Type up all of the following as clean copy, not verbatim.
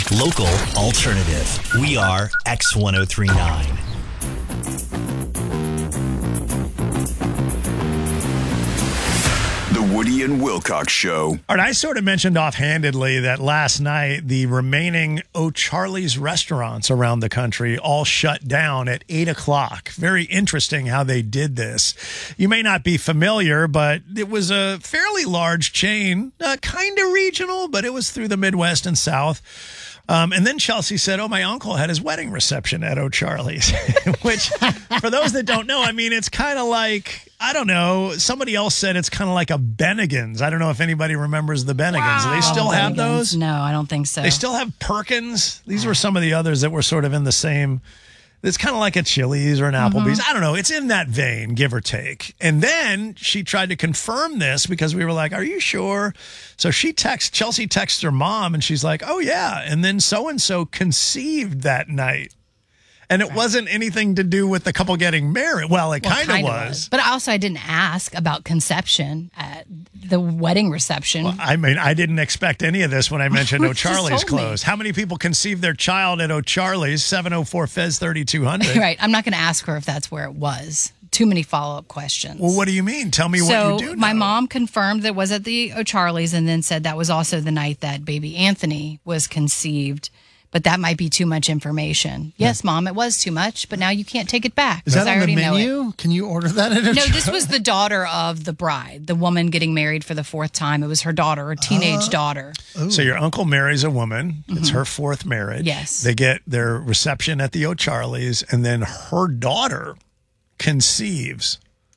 Local alternative. We are X1039. The Woody and Wilcox Show. All right, I sort of mentioned offhandedly that last night the remaining O'Charlie's restaurants around the country all shut down at 8 o'clock. Very interesting how they did this. You may not be familiar, but it was a fairly large chain, kind of regional, but it was through the Midwest and South. And then Chelsea said, my uncle had his wedding reception at O'Charlie's, which for those that don't know, I mean, it's kind of like, I don't know, somebody else said it's kind of like a Bennigan's. I don't know if anybody remembers the Bennigan's. Wow. They still have those? No, I don't think so. They still have Perkins. These were some of the others that were sort of in the same. It's kind of like a Chili's or an Applebee's. I don't know. It's in that vein, give or take. And then she tried to confirm this because we were like, are you sure? So Chelsea texts her mom and she's like, oh, yeah. And then so-and-so conceived that night. And it wasn't anything to do with the couple getting married. Well, it kind of was. But also, I didn't ask about conception at the wedding reception. Well, I mean, I didn't expect any of this when I mentioned Just O'Charlie's told me. closed. How many people conceived their child at O'Charlie's? 704-FEZ-3200. Right. I'm not going to ask her if that's where it was. Too many follow-up questions. Well, what do you mean? Tell me what you do know. My mom confirmed that it was at the O'Charlie's and then said that was also the night that baby Anthony was conceived. But that might be too much information. Yes, Mom, it was too much, but now you can't take it back. Is that I on the already know menu? it. Can you order that at a No, this was the daughter of the bride, the woman getting married for the fourth time. It was her daughter, her teenage daughter. So your uncle marries a woman. It's her fourth marriage. Yes. They get their reception at the O'Charlie's, and then her daughter conceives.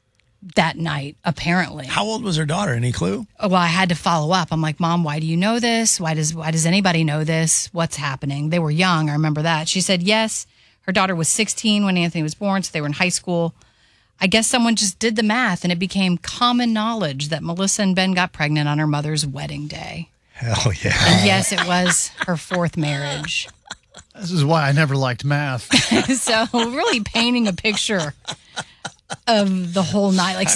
That night, apparently. How old was her daughter? Any clue? Well, I had to follow up. I'm like, Mom, why do you know this? Why does anybody know this? What's happening? They were young. I remember that. She said, yes, her daughter was 16 when Anthony was born, so they were in high school. I guess someone just did the math, and it became common knowledge that Melissa and Ben got pregnant on her mother's wedding day. Hell yeah. And yes, it was her fourth marriage. This is why I never liked math. So really painting a picture of the whole night. Like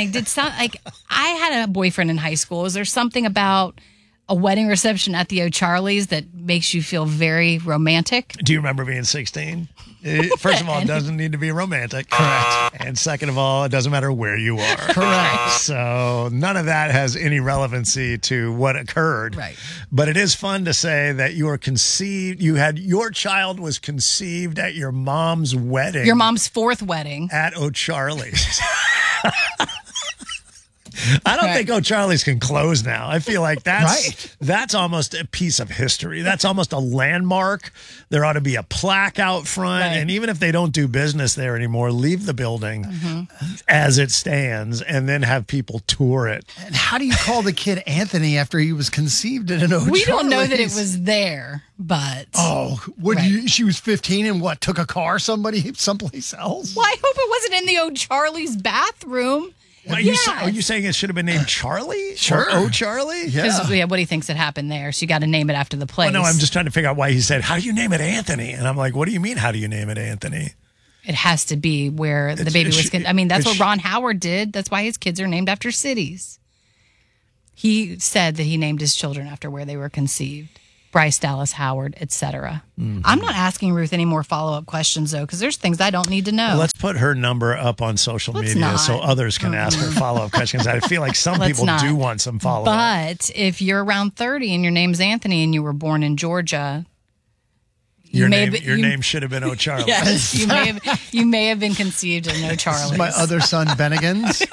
I had a boyfriend in high school. Is there something about a wedding reception at the O'Charlie's that makes you feel very romantic? Do you remember being 16? First of all, it doesn't need to be romantic. Correct. And second of all, it doesn't matter where you are. Correct. So none of that has any relevancy to what occurred. Right. But it is fun to say that you were conceived, your child was conceived at your mom's wedding. Your mom's fourth wedding. At O'Charlie's. I don't think O'Charlie's can close now. I feel like that's almost a piece of history. That's almost a landmark. There ought to be a plaque out front. Right. And even if they don't do business there anymore, leave the building as it stands and then have people tour it. And how do you call the kid Anthony after he was conceived at an O'Charlie's? We don't know that it was there, but... She was 15 and took a car someplace else? Well, I hope it wasn't in the O'Charlie's bathroom. Are you saying it should have been named Charlie? Sure. Or O'Charlie? Yeah. What he thinks had happened there. So you got to name it after the place. Well, no, I'm just trying to figure out why he said, how do you name it Anthony? And I'm like, what do you mean, how do you name it Anthony? It has to be where the baby was. That's what Ron Howard did. That's why his kids are named after cities. He said that he named his children after where they were conceived. Bryce Dallas Howard, etc. I'm not asking Ruth any more follow-up questions, though, because there's things I don't need to know. Well, let's put her number up on social media so others can ask her follow-up questions. I feel like some people do want some follow-up. But if you're around 30 and your name's Anthony and you were born in Georgia... Your name should have been O'Charlie. Yes, you may have been conceived in O'Charlie's. My other son, Bennigan's.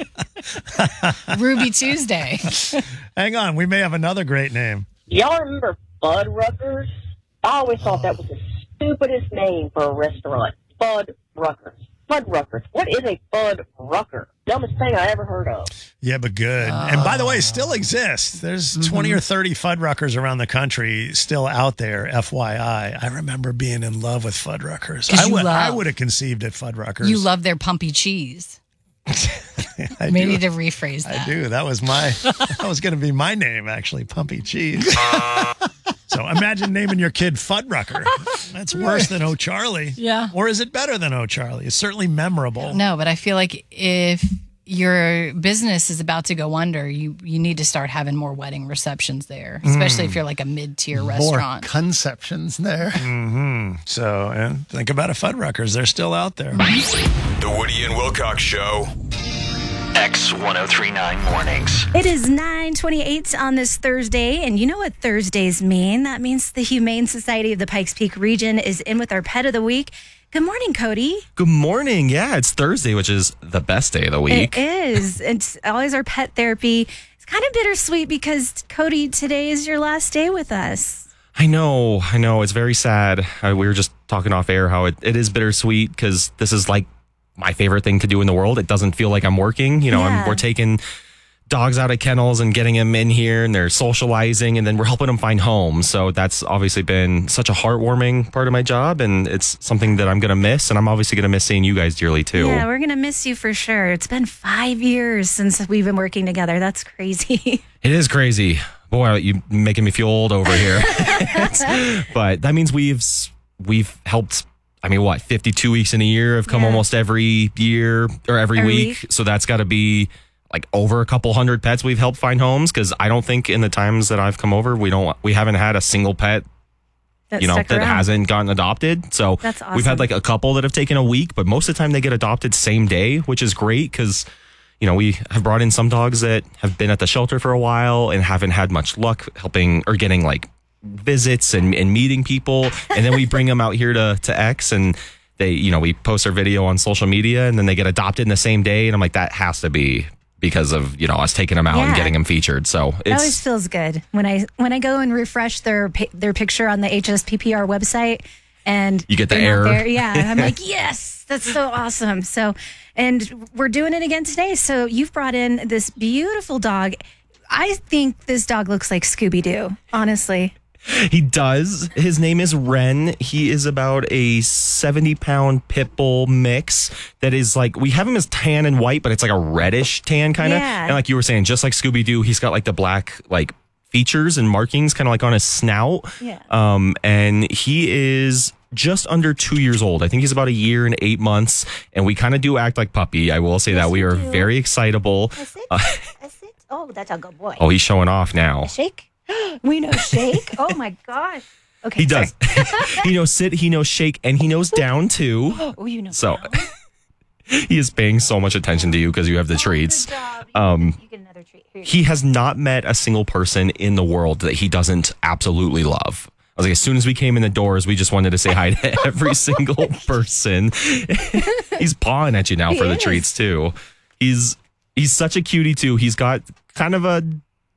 Ruby Tuesday. Hang on, we may have another great name. Y'all remember Fuddruckers? I always thought that was the stupidest name for a restaurant. Fuddruckers. Fuddruckers. What is a Fuddrucker? Dumbest thing I ever heard of. Yeah, but good. And by the way, it still exists. There's 20 or 30 Fuddruckers around the country still out there, FYI. I remember being in love with Fuddruckers. I would have conceived at Fuddruckers. You love their pumpy cheese. Maybe to rephrase that. I do. That was going to be my name, actually, Pumpy Cheese. So imagine naming your kid Fuddrucker. That's worse than O'Charlie. Yeah. Or is it better than O'Charlie? It's certainly memorable. No, but I feel like if your business is about to go under, you need to start having more wedding receptions there, especially if you're like a mid-tier More restaurant. conceptions there. So, and think about it, Fuddruckers. They're still out there. The Woody and Wilcox Show. X1039 mornings. It is 9:28 on this Thursday, and you know what Thursdays mean. That means the Humane Society of the Pikes Peak region is in with our Pet of the Week. Good morning, Cody. Good morning. Yeah, it's Thursday, which is the best day of the week. It is. It's always our pet therapy. It's kind of bittersweet because, Cody, today is your last day with us. I know. It's very sad. We were just talking off air how it is bittersweet because this is like my favorite thing to do in the world. It doesn't feel like I'm working. We're taking dogs out of kennels and getting them in here, and they're socializing, and then we're helping them find homes. So that's obviously been such a heartwarming part of my job, and it's something that I'm going to miss, and I'm obviously going to miss seeing you guys dearly too. Yeah, we're going to miss you for sure. It's been 5 years since we've been working together. That's crazy. It is crazy. Boy, you're making me feel old over here. But that means we've helped, 52 weeks in a year have come almost every year or every week. So that's got to be like over a couple hundred pets we've helped find homes, because I don't think in the times that I've come over, we haven't had a single pet that hasn't gotten adopted. So that's awesome. We've had like a couple that have taken a week, but most of the time they get adopted same day, which is great because we have brought in some dogs that have been at the shelter for a while and haven't had much luck helping or getting like visits and meeting people. And then we bring them out here to X, and they, we post our video on social media, and then they get adopted in the same day. And I'm like, that has to be because of, us taking them out and getting them featured. So it always feels good when I go and refresh their picture on the HSPPR website, and you get the error. Yeah. I'm like, yes, that's so awesome. So, and we're doing it again today. So you've brought in this beautiful dog. I think this dog looks like Scooby-Doo, honestly. He does. His name is Ren. He is about a 70-pound pit bull mix that is like, we have him as tan and white, but it's like a reddish tan kind of. Yeah. And like you were saying, just like Scooby-Doo, he's got like the black like features and markings kind of like on his snout. Yeah. And he is just under 2 years old. I think he's about 1 year and 8 months. And we kind of do act like puppy. I will say that we are very excitable. I sit. Oh, that's a good boy. Oh, he's showing off now. Shake. We know shake. Oh my gosh. Okay. He does. He knows sit, he knows shake, and he knows down too. Oh, you know. So he is paying so much attention to you because you have the treats. Good job. You get another treat. Here you He has not met a single person in the world that he doesn't absolutely love. I was like, as soon as we came in the doors, we just wanted to say hi to every single person. He's pawing at you now for the treats too. He's such a cutie too. He's got kind of a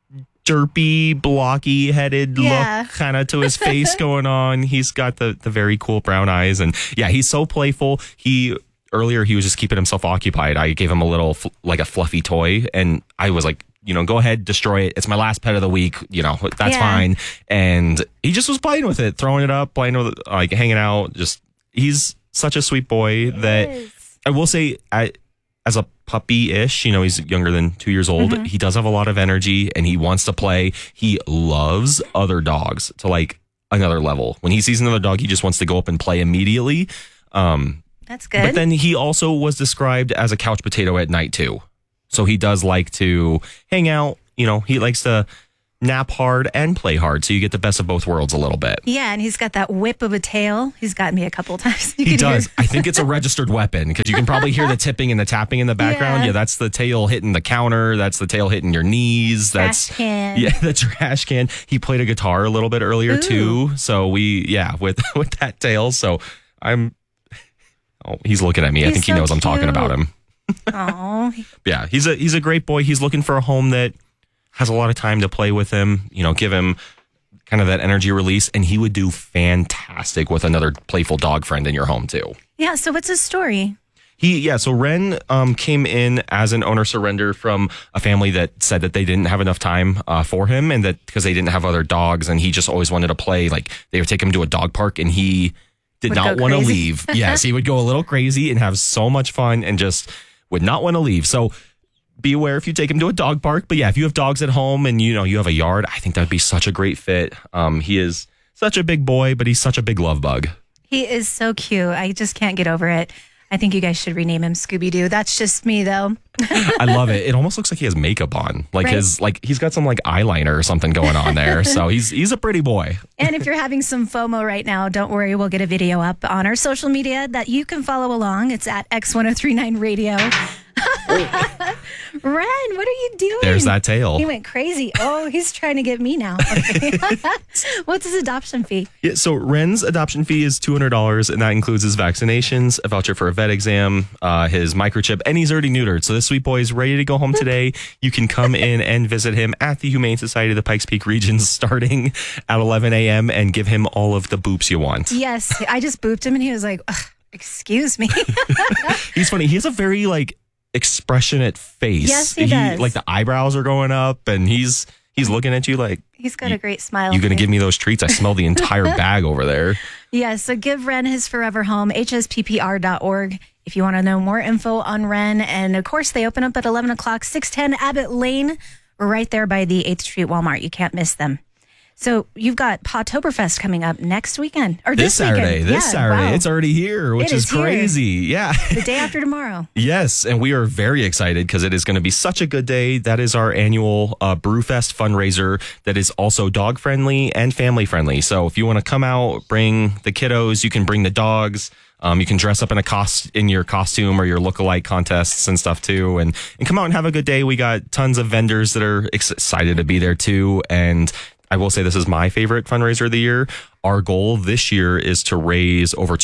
derpy, blocky-headed look kind of to his face going on. He's got the very cool brown eyes, and yeah, he's so playful. Earlier he was just keeping himself occupied. I gave him a little like a fluffy toy, and I was like, go ahead, destroy it. It's my last pet of the week. That's fine. And he just was playing with it, throwing it up, playing with it, like hanging out. He's such a sweet boy that I will say, as a puppy-ish, he's younger than 2 years old. Mm-hmm. He does have a lot of energy and he wants to play. He loves other dogs to like another level. When he sees another dog, he just wants to go up and play immediately. That's good. But then he also was described as a couch potato at night too. So he does like to hang out. He likes to nap hard and play hard. So you get the best of both worlds a little bit. Yeah, and he's got that whip of a tail. He's got me a couple times. He does. I think it's a registered weapon because you can probably hear the tipping and the tapping in the background. Yeah, that's the tail hitting the counter. That's the tail hitting your knees. Trash can. Yeah, the trash can. He played a guitar a little bit earlier too. So with that tail. So he's looking at me. I think he knows I'm talking about him. Oh. Yeah, he's a great boy. He's looking for a home that has a lot of time to play with him, give him kind of that energy release, and he would do fantastic with another playful dog friend in your home too. Yeah, so what's his story? So Ren came in as an owner surrender from a family that said that they didn't have enough time for him, and that because they didn't have other dogs, and he just always wanted to play. Like they would take him to a dog park, and he did not want to leave. Yes, he would go a little crazy and have so much fun and just would not want to leave. So be aware if you take him to a dog park. But yeah, if you have dogs at home and you have a yard, I think that'd be such a great fit. He is such a big boy, but he's such a big love bug. He is so cute. I just can't get over it. I think you guys should rename him Scooby-Doo. That's just me, though. I love it. It almost looks like he has makeup on. Like Right. he's got some like eyeliner or something going on there. So he's a pretty boy. And if you're having some FOMO right now, don't worry. We'll get a video up on our social media that you can follow along. It's at X1039 Radio. Ren, what are you doing? There's that tail. He went crazy. Oh, he's trying to get me now. Okay. What's his adoption fee? Yeah, so Ren's adoption fee is $200, and that includes his vaccinations, a voucher for a vet exam, his microchip, and he's already neutered. So this sweet boy is ready to go home today. You can come in and visit him at the Humane Society of the Pikes Peak region starting at 11 a.m. and give him all of the boops you want. Yes, I just booped him and he was like, "Ugh, excuse me." He's funny. He has a very expressionate face. Yes, he does. Like the eyebrows are going up, and he's looking at you like, He's got a great smile. you going to give me those treats? I smell the entire bag over there. Yeah, so give Ren his forever home, hsppr.org, if you want to know more info on Ren. And of course, they open up at 11 o'clock, 610 Abbott Lane, right there by the 8th Street Walmart. You can't miss them. So you've got Podtoberfest coming up next weekend. Or This Saturday. weekend. This Saturday. Wow. It's already here, which It is is here. crazy. Yeah. The day after tomorrow. Yes, and we are very excited because it is going to be such a good day. That is our annual Brewfest fundraiser that is also dog friendly and family friendly. So if you want to come out, bring the kiddos, you can bring the dogs. You can dress up in your costume or your lookalike contests and stuff too, and come out and have a good day. We got tons of vendors that are excited to be there too, and I will say this is my favorite fundraiser of the year. Our goal this year is to raise over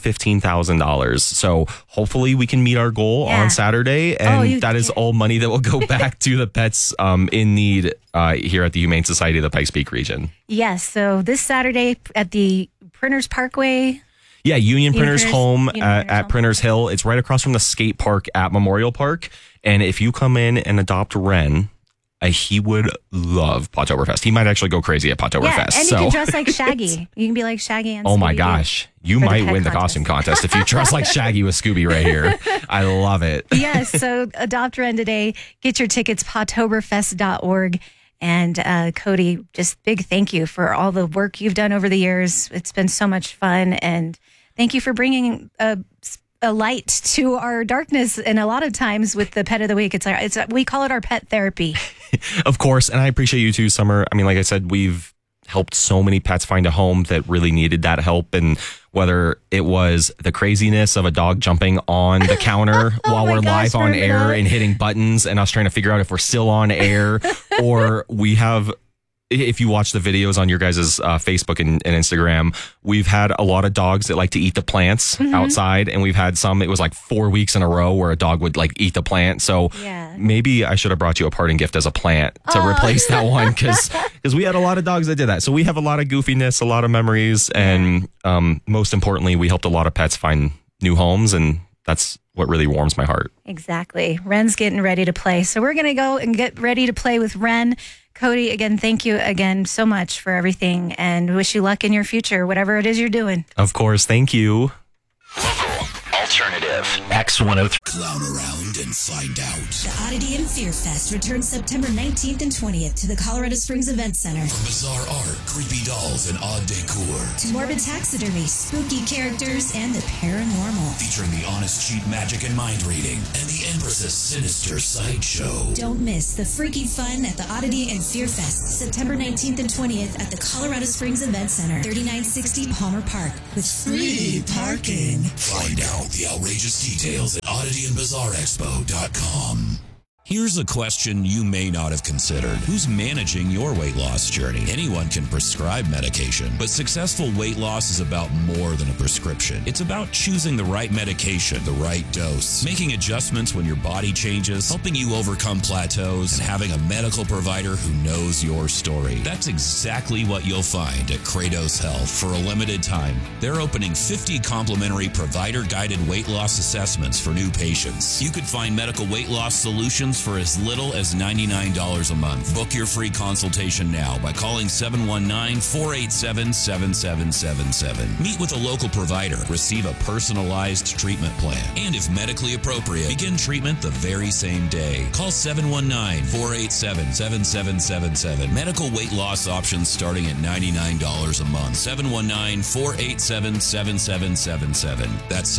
$215,000. So hopefully we can meet our goal on Saturday. And that is all money that will go back to the pets in need here at the Humane Society of the Pikes Peak region. Yes, so this Saturday at the Printers Parkway. Yeah, Union Printers Home Union Printers at Home. Printers Hill. It's right across from the skate park at Memorial Park. And if you come in and adopt Ren, he would love Podtoberfest. He might actually go crazy at Podtoberfest. Yeah, and you can dress like Shaggy. You can be like Shaggy and Oh my Scooby-Doo gosh. You for the might pet win the contest. costume contest if you dress like Shaggy with Scooby right here. I love it. Yes, so adopt Ren today. Get your tickets, podtoberfest.org. And Cody, just big thank you for all the work you've done over the years. It's been so much fun. And thank you for bringing a light to our darkness. And a lot of times with the pet of the week, we call it our pet therapy. Of course. And I appreciate you too, Summer. I mean, like I said, we've helped so many pets find a home that really needed that help. And whether it was the craziness of a dog jumping on the counter while my we're gosh, live on remember air that? and hitting buttons and us trying to figure out if we're still on air, or we have, if you watch the videos on your guys' Facebook and Instagram, we've had a lot of dogs that like to eat the plants Mm-hmm. outside. And we've had some, it was like 4 weeks in a row where a dog would eat the plant. So Yeah. maybe I should have brought you a parting gift as a plant to replace that one, because we had a lot of dogs that did that. So we have a lot of goofiness, a lot of memories. And most importantly, we helped a lot of pets find new homes. And that's what really warms my heart. Exactly. Ren's getting ready to play. So we're going to go and get ready to play with Ren. Cody, again, thank you again so much for everything, and wish you luck in your future, whatever it is you're doing. Of course. Thank you. Alternative X103. Clown around and find out. The Oddity and Fear Fest returns September 19th and 20th to the Colorado Springs Event Center. From bizarre art, creepy dolls, and odd decor. To morbid taxidermy, spooky characters, and the paranormal. Featuring the honest cheat magic and mind reading. And the Empress's sinister sideshow. Don't miss the freaky fun at the Oddity and Fear Fest, September 19th and 20th at the Colorado Springs Event Center, 3960 Palmer Park, with free parking. Find out the outrageous details at oddityandbizarrexpo.com. Here's a question you may not have considered. Who's managing your weight loss journey? Anyone can prescribe medication, but successful weight loss is about more than a prescription. It's about choosing the right medication, the right dose, making adjustments when your body changes, helping you overcome plateaus, and having a medical provider who knows your story. That's exactly what you'll find at Kratos Health. For a limited time, they're opening 50 complimentary provider-guided weight loss assessments for new patients. You could find medical weight loss solutions repairs for as little as $99 a month. Book your free consultation now by calling 719-487-7777. Meet with a local provider. Receive a personalized treatment plan. And if medically appropriate, begin treatment the very same day. Call 719-487-7777. Medical weight loss options starting at $99 a month. 719-487-7777. That's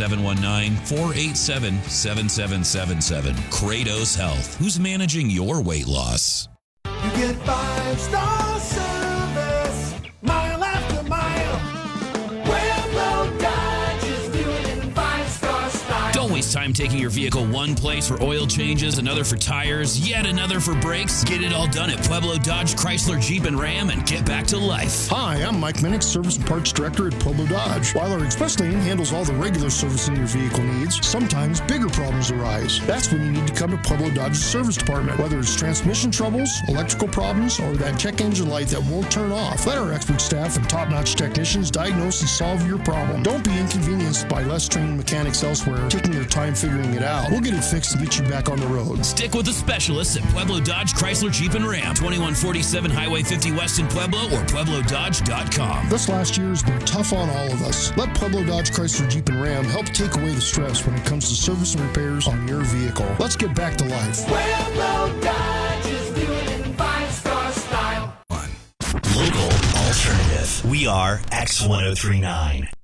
719-487-7777. Kratos Health. Who's managing your weight loss? You get 5-star service, mile after mile. Pueblo Dodge is doing it in 5-star style. Don't waste time taking your vehicle one place for oil changes, another for tires, yet another for brakes. Get it all done at Pueblo Dodge, Chrysler, Jeep, and Ram and get back to life. Hi, I'm Mike Minnick, Service and Parts Director at Pueblo Dodge. While our express lane handles all the regular servicing your vehicle needs, sometimes bigger problems arise. That's when you need to come to Pueblo Dodge's service department. Whether it's transmission troubles, electrical problems, or that check engine light that won't turn off, let our expert staff and top-notch technicians diagnose and solve your problem. Don't be inconvenienced by less trained mechanics elsewhere taking their time figuring it out. We'll get it fixed and get you back on the road. Stick with the specialists at Pueblo Dodge, Chrysler, Jeep, and Ram. 2147 Highway 50 West in Pueblo or PuebloDodge.com. This last year has been tough on all of us. Let Pueblo Dodge, Chrysler, Jeep, and Ram help take away the stress when it comes to service and repairs on your vehicle. Let's get back to life. Pueblo Dodge is doing it in 5-star style. Local alternative. We are X1039.